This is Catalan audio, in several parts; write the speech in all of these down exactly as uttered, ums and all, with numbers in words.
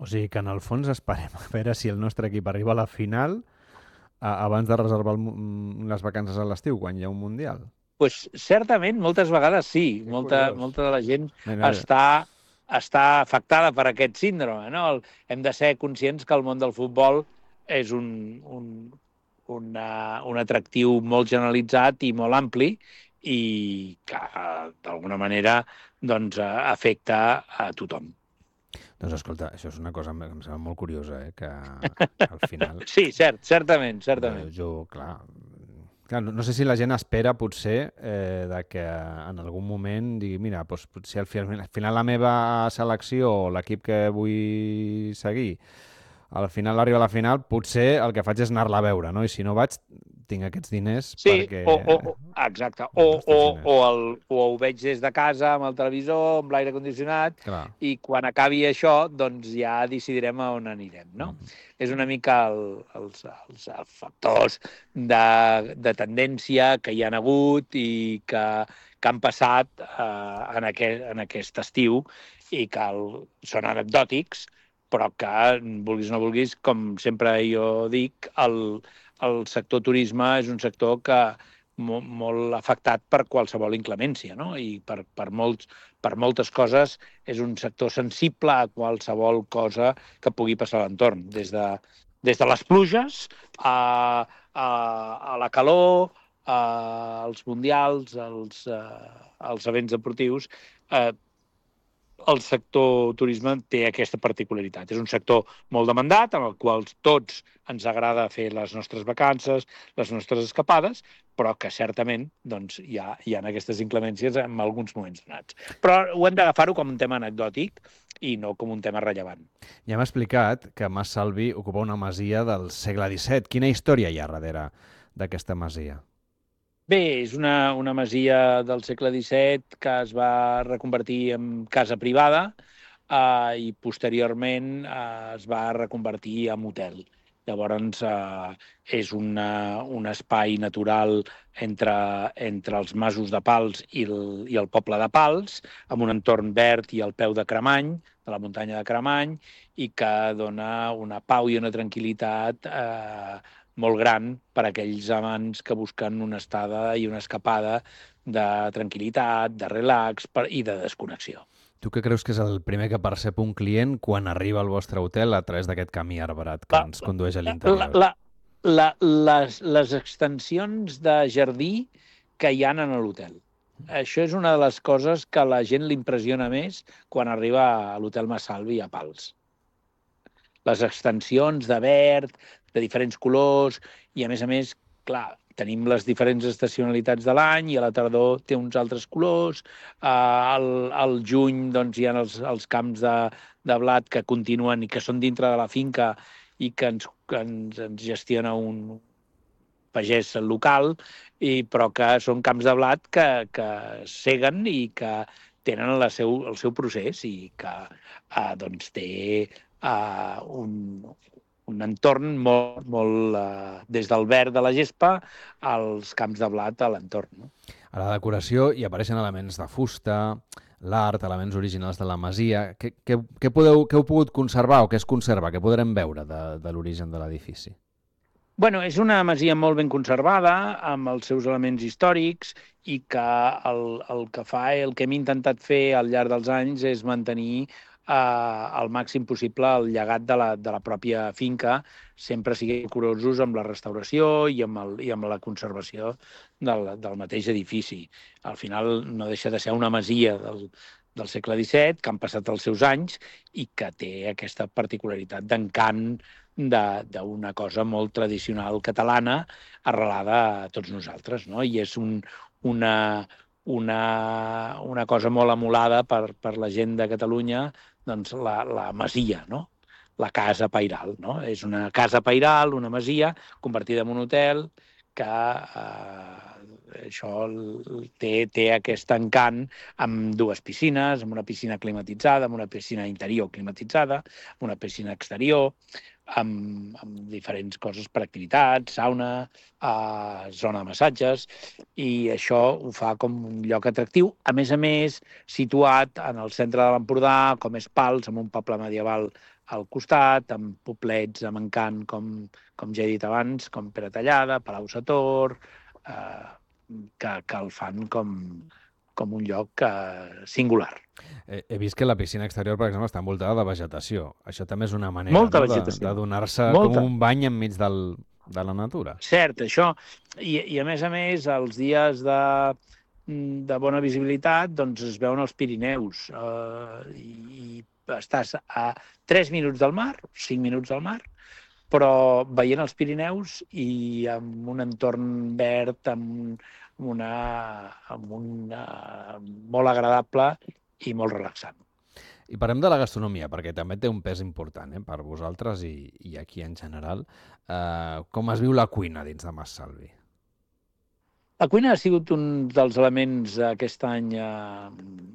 O sigui que en el fons esperem a veure si el nostre equip arriba a la final a, abans de reservar el, mu- les vacances a l'estiu, quan hi ha un Mundial. Pues, certament, moltes vegades sí. Que Molta, curiós. molta de la gent Mira, està, està afectada per aquest síndrome. No? El, hem de ser conscients que el món del futbol és un, un, una, un atractiu molt generalitzat i molt ampli i que, d'alguna manera, doncs, eh, afecta a tothom. doncs escolta, això és una cosa que em sembla molt curiosa, eh? Que al final, Sí, cert, certament, jo, certament. jo clar, clar no, no sé si la gent espera potser eh, de que en algun moment digui, mira, doncs, potser al final, al final la meva selecció o l'equip que vull seguir al final arriba a la final, potser el que faig és anar-la a veure, no? I si no vaig, tinc aquests diners Sí, perquè... o, o, o exacte. O, Bueno, o, aquests o, diners. el, o ho veig des de casa amb el televisor, amb l'aire condicionat, Clar. i quan acabi això, doncs ja decidirem a on anirem, no? Mm. És una mica el, els, els factors de, de tendència que hi han hagut i que, que han passat eh, en, aquest, en aquest estiu i que el, són anecdòtics, però que, vulguis o no vulguis, com sempre jo dic, el, el sector turisme és un sector que mo, molt afectat per qualsevol inclemència, no? I per, per, molts, per moltes coses és un sector sensible a qualsevol cosa que pugui passar a l'entorn, des de, des de les pluges a, a, a la calor, a, als mundials, als, uh, als events esportius. Eh, el sector turisme té aquesta particularitat. És un sector molt demandat, en el qual tots ens agrada fer les nostres vacances, les nostres escapades, però que certament doncs, hi, ha, hi ha aquestes inclemències en alguns moments donats. Però ho hem d'agafar-ho com un tema anecdòtic i no com un tema rellevant. Ja m'ha explicat que Mas Salvi ocupa una masia del segle disset. Quina història hi ha darrere d'aquesta masia? Bé, és una, una masia del segle disset que es va reconvertir en casa privada eh, i posteriorment eh, es va reconvertir en hotel. Llavors, eh, és una, un espai natural entre, entre els masos de Pals i el, i el poble de Pals, amb un entorn verd i al peu de Cremany, de la muntanya de Cremany, i que dona una pau i una tranquil·litat eh, molt gran per a aquells amants que busquen una estada i una escapada de tranquil·litat, de relax per, i de desconnexió. Tu què creus que és el primer que percep un client quan arriba al vostre hotel a través d'aquest camí arbrat que La, ens condueix a la, l'interior? la, la, les, les extensions de jardí que hi han en l'hotel. Això és una de les coses que a la gent li impressiona més quan arriba a l'hotel Massalvi a Pals. Les extensions de verd, de diferents colors, i a més a més, clar, tenim les diferents estacionalitats de l'any i a la tardor té uns altres colors. Uh, al, al juny doncs, hi ha els, els camps de, de blat que continuen i que són dintre de la finca i que ens, que ens, ens gestiona un pagès local, i, però que són camps de blat que, que seguen i que tenen la seu, el seu procés i que uh, doncs, té uh, un, un entorn molt, molt uh, des del verd de la gespa als camps de blat a l'entorn. No? A la decoració hi apareixen elements de fusta, l'art, elements originals de la masia. Què, què, què, podeu, què heu pogut conservar o què es conserva? Què podrem veure de, de l'origen de l'edifici? Bueno, és una masia molt ben conservada, amb els seus elements històrics, i que el, el que fa, el que hem intentat fer al llarg dels anys és mantenir eh, al màxim possible el llegat de la, de la pròpia finca, sempre siguem curosos amb la restauració i amb, el, i amb la conservació del, del mateix edifici. Al final no deixa de ser una masia del, del segle disset, que han passat els seus anys i que té aquesta particularitat d'encant d'una cosa molt tradicional catalana arrelada a tots nosaltres, no? I és un, una, una, una cosa molt emulada per, per la gent de Catalunya, doncs la, la masia, no? La casa pairal, no? És una casa pairal, una masia, convertida en un hotel que eh, això té, té aquest encant amb dues piscines, amb una piscina climatitzada, amb una piscina interior climatitzada, amb una piscina exterior, amb, amb diferents coses per activitats, sauna, uh, zona de massatges, i això ho fa com un lloc atractiu, a més a més situat en el centre de l'Empordà, com és Pals, amb un poble medieval al costat, amb poblets amb encant, com, com ja he dit abans, com Peratallada, Palau-sator, eh, que, que el fan com, com un lloc eh, singular. He, he vist que la piscina exterior, per exemple, està envoltada de vegetació. Això també és una manera, Molta no? vegetació. de, de donar-se Molta. com un bany enmig del, de la natura. Cert, això. I, i a més a més, els dies de, de bona visibilitat, doncs es veuen els Pirineus. Eh, i, i estàs a tres minuts del mar, cinc minuts del mar, però veient els Pirineus i amb un entorn verd, amb una, amb una molt agradable i molt relaxant. I parlem de la gastronomia, perquè també té un pes important eh, per vosaltres i, i aquí en general. Eh, com es viu la cuina dins de Massalvi? La cuina ha sigut un dels elements aquest any eh,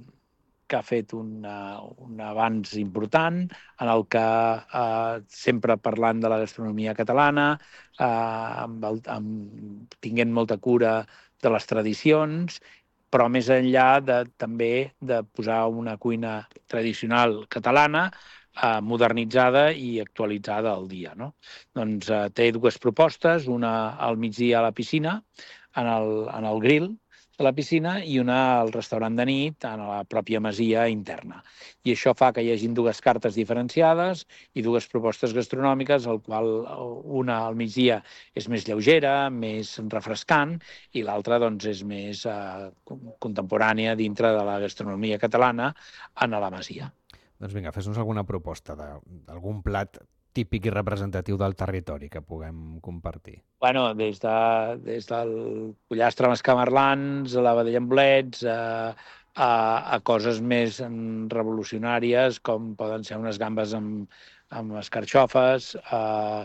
que ha fet una, un avanç important, en el que eh, sempre parlant de la gastronomia catalana, eh, amb el, amb, tinguent molta cura de les tradicions, però més enllà de, també de posar una cuina tradicional catalana eh, modernitzada i actualitzada al dia. No? Doncs eh, té dues propostes, una al migdia a la piscina, en el, en el grill de la piscina, i una al restaurant de nit, en la pròpia masia interna. I això fa que hi hagi dues cartes diferenciades i dues propostes gastronòmiques, el qual una al migdia és més lleugera, més refrescant, i l'altra doncs, és més eh, contemporània dintre de la gastronomia catalana en la masia. Doncs vinga, fes-nos alguna proposta d'algun plat típic i representatiu del territori que puguem compartir. Bueno, des, de, des del pollastre amb escamarlans, a la vedella amb bolets, a, a, a coses més revolucionàries, com poden ser unes gambes amb, amb escarxofes, a,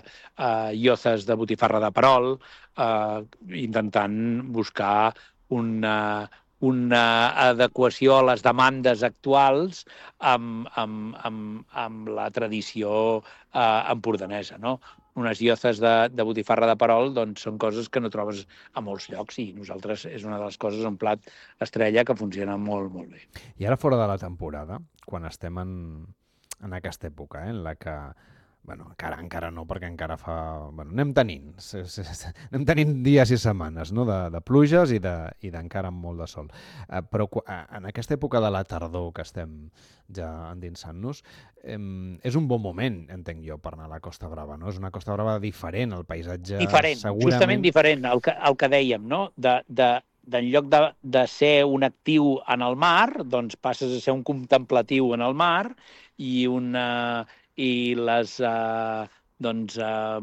a lloces de botifarra de perol, a, intentant buscar una, una adequació a les demandes actuals amb, amb, amb, amb la tradició eh, empordanesa, no? Unes lloces de, de botifarra de perol doncs, són coses que no trobes a molts llocs, i nosaltres és una de les coses, un plat estrella que funciona molt, molt bé. I ara fora de la temporada, quan estem en, en aquesta època, eh, en la que bueno, encara, encara no, perquè encara fa... Bueno, anem tenint, anem tenint dies i setmanes, no? de, de pluges i d'encara amb molt de sol. Uh, però uh, en aquesta època de la tardor que estem ja endinsant-nos, um, és un bon moment, entenc jo, per anar a la Costa Brava, no? És una Costa Brava diferent, el paisatge... Diferent, segurament... justament diferent, el que, el que dèiem, no? De, de, d'en lloc de, de ser un actiu en el mar, doncs passes a ser un contemplatiu en el mar, i una... i les, eh, doncs,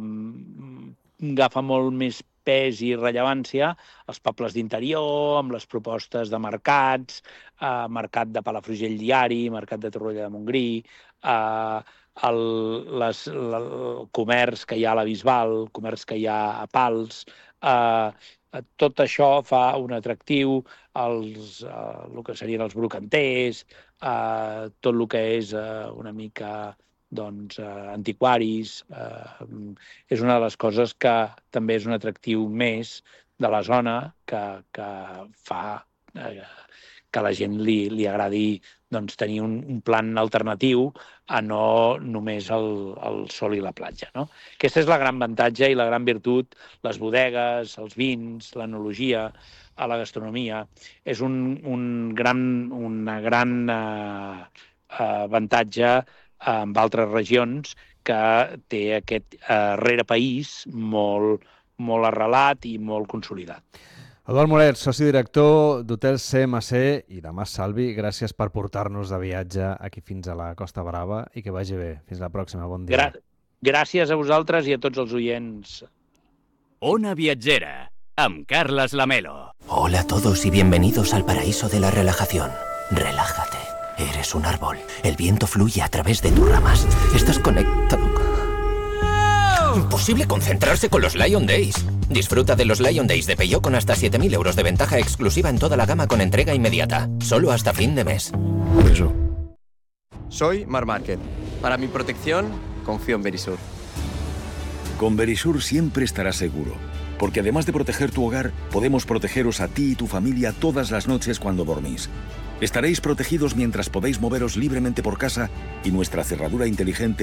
eh, agafa molt més pes i rellevància els pobles d'interior, amb les propostes de mercats, eh, mercat de Palafrugell diari, mercat de Torroella de Montgrí, eh, el, les, el comerç que hi ha a la Bisbal, el comerç que hi ha a Pals, eh, tot això fa un atractiu, els, eh, el que serien els brocanters, eh, tot el que és eh, una mica... doncs, eh, antiquaris, eh, és una de les coses que també és un atractiu més de la zona que, que fa eh, que a la gent li, li agradi doncs, tenir un, un plan alternatiu a no només el, el sol i la platja. No? Aquesta és la gran avantatge i la gran virtut, les bodegues, els vins, l'enologia, a la gastronomia. És un, un gran, una gran eh, avantatge amb altres regions que té aquest eh, rerepaís molt, molt arrelat i molt consolidat. Eduard Moret, soci director d'Hotel C M C i de Massalvi, gràcies per portar-nos de viatge aquí fins a la Costa Brava i que vagi bé. Fins la pròxima, bon dia. Gra- gràcies a vosaltres i a tots els oients. Ona Viatgera, amb Carles Lamelo. Hola a todos y bienvenidos al paraíso de la relajación. Relájate. Eres un árbol. El viento fluye a través de tus ramas. Estás conectado. Imposible concentrarse con los Lion Days. Disfruta de los Lion Days de Peugeot con hasta siete mil euros de ventaja exclusiva en toda la gama con entrega inmediata. Solo hasta fin de mes. Soy Marc Márquez. Para mi protección, confío en Verisur. Con Verisure siempre estarás seguro, porque además de proteger tu hogar, podemos protegeros a ti y tu familia todas las noches cuando dormís. Estaréis protegidos mientras podéis moveros libremente por casa y nuestra cerradura inteligente